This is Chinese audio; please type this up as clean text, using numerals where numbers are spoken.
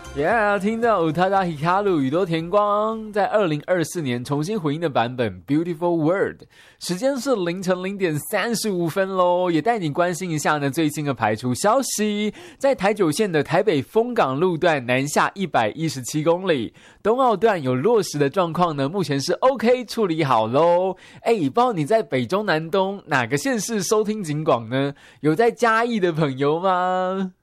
听到宇多田光宇多田光在2024年重新回应的版本 Beautiful World， 时间是凌晨0点35分咯，也带你关心一下呢最新的排除消息。在台九线的台北丰港路段南下117公里，东澳段有落石的状况呢，目前是 OK 处理好咯。不知道你在北中南东哪个县市收听警广呢？有在嘉义的朋友吗？